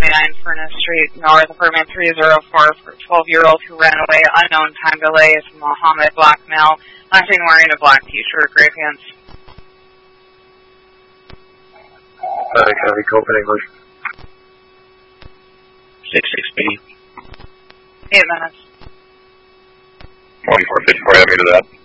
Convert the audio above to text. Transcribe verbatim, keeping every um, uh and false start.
twenty-nine Furnace Street, North, apartment three oh four, for a twelve-year-old who ran away, unknown time delay, is Mohammed, black male, last seen wearing a black t-shirt, gray pants. Uh, can I be open English? six six B. Eight minutes. twenty-four fifty-four, have me to that.